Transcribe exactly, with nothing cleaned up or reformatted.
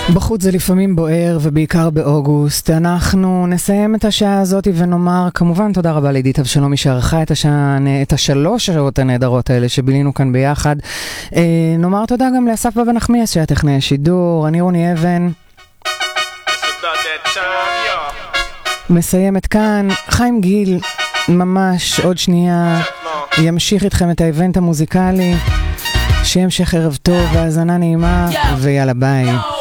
בחוץ זה לפעמים בוער, ובעיקר באוגוסט. אנחנו נסיים את השעה הזאת ונאמר כמובן תודה רבה לעידית אבשלומי שערכה את השעה, את השלוש שעות הנהדרות האלה שבילינו כאן ביחד. אה, נאמר תודה גם לאסף בבא נחמיאס שהיה טכנאי השידור. אני רוני אבן מסיימת כאן. חיים גיל ממש עוד שנייה ימשיך איתכם את האיבנט המוזיקלי. שימשך ערב טוב והאזנה נעימה ויאללה ביי.